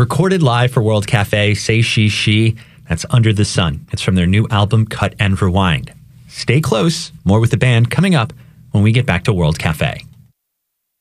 Recorded live for World Cafe, Say She, She. That's Under the Sun. It's from their new album, Cut and Rewind. Stay close. More with the band coming up when we get back to World Cafe.